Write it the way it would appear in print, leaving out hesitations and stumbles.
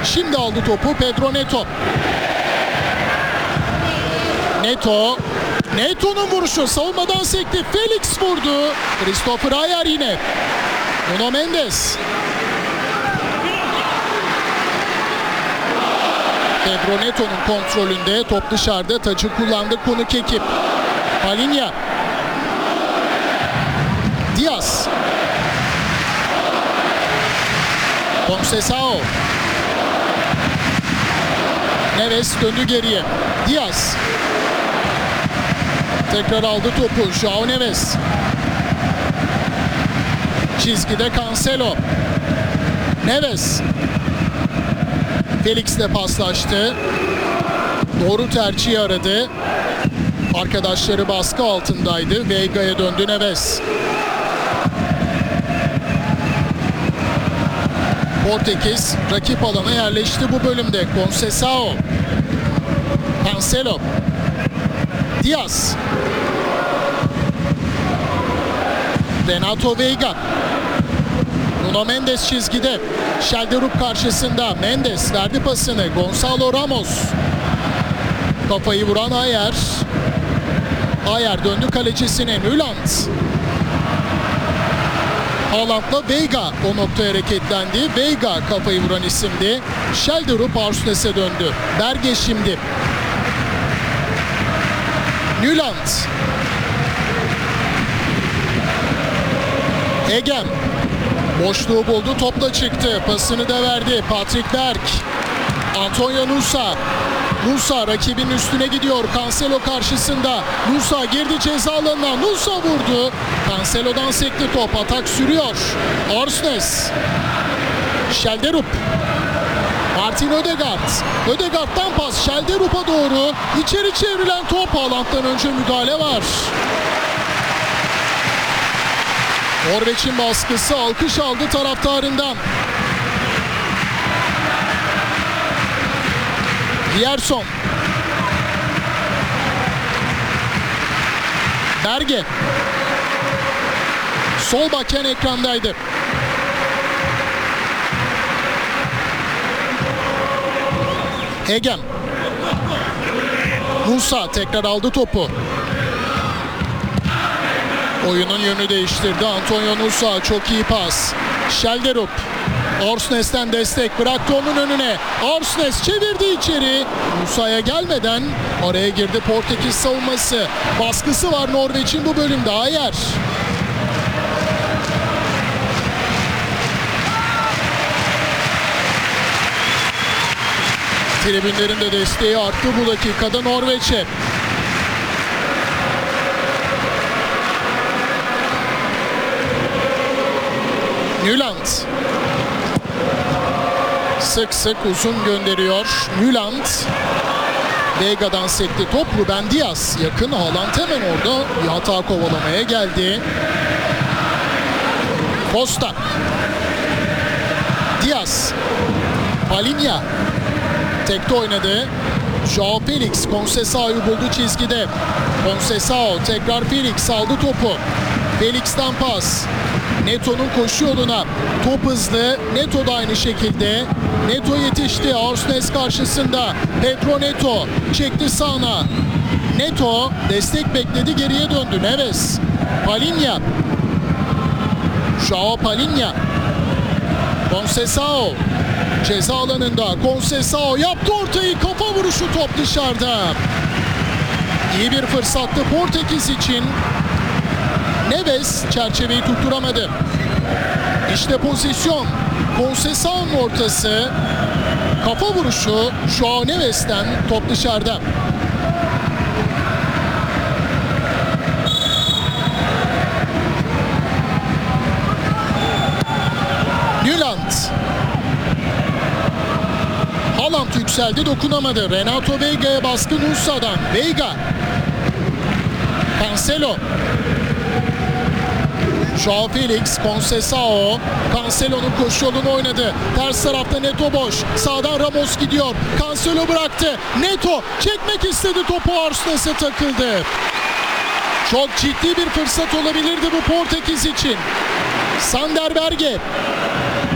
Şimdi aldı topu Pedro Neto. Neto'nun vuruşu savunmadan sekti. Felix vurdu. Christopher Ayer yine. Nuno Mendes. Pedro Neto'nun kontrolünde. Top dışarıda. Taçı kullandı konuk ekip. Palinha. Diaz. Conceição. Neves döndü geriye. Diaz. Tekrar aldı topu. João Neves. Çizgide Cancelo. Neves. Felix'le paslaştı. Doğru tercihi aradı. Arkadaşları baskı altındaydı. Veiga'ya döndü Neves. Portekiz rakip alana yerleşti bu bölümde. Conceição. Cancelo. Diaz. Renato Veiga. Nuno Mendes çizgide. Schelderup karşısında. Mendes verdi pasını. Gonçalo Ramos. Kafayı vuran Ayer. Ayer döndü kalecisine. Müland. Haaland'la Veiga o noktaya hareketlendi. Veiga kafayı vuran isimdi. Schelderup Arsunes'e döndü. Berge şimdi. Müland. Egem. Boşluğu buldu. Topla çıktı. Pasını da verdi. Patrick Berg. Antonio Nusa. Nusa rakibinin üstüne gidiyor. Cancelo karşısında. Nusa girdi ceza alanına. Nusa vurdu. Cancelo'dan sekti top. Atak sürüyor. Arsunes. Schelderup. Martin Ødegaard. Ødegaard'dan pas. Schelderup'a doğru. İçeri çevrilen top. Haaland'dan önce müdahale var. Norveç'in baskısı alkış aldı taraftarından. Gerson. Berge. Sol bakken ekrandaydı. Egem. Musa tekrar aldı topu. Oyunun yönünü değiştirdi. Antonio Nusa çok iyi pas. Schelderup. Arsunes'ten destek bıraktı onun önüne. Arsunes çevirdi içeri. Musa'ya gelmeden araya girdi Portekiz savunması. Baskısı var Norveç'in bu bölümde. Ayer. Tribünlerin de desteği arttı bu dakikada Norveç'e. Müland. Sık sık uzun gönderiyor. Müland. Veiga'dan sekti top. Ruben Diaz yakın. Haaland hemen orada bir hata kovalamaya geldi. Costa. Diaz. Palinha. Tekte oynadı. João Felix. Conceição'yu buldu çizgide. Conceição tekrar Felix aldı topu. Felix'ten pas. Neto'nun koşu yoluna. Top hızlı. Neto da aynı şekilde. Neto yetişti. Arsunes karşısında. Pedro Neto çekti sağına. Neto destek bekledi. Geriye döndü. Neves. Palinha. João Palinha. Conceição. Ceza alanında. Conceição yaptı ortayı. Kafa vuruşu top dışarıda. İyi bir fırsattı Portekiz için. Neves çerçeveyi tutturamadı. İşte pozisyon. Conceição'nun ortası. Kafa vuruşu João Neves'ten top dışarıda. Müland. Haaland yükseldi, dokunamadı. Renato Veiga'ya baskı Nusa'dan. Veiga. Cancelo. João Felix, Conceição. Cancelo'nun koşu yolunu oynadı. Ters tarafta Neto boş. Sağdan Ramos gidiyor. Cancelo bıraktı. Neto çekmek istedi topu, Arsunes'e takıldı. Çok ciddi bir fırsat olabilirdi bu Portekiz için. Sander Berge.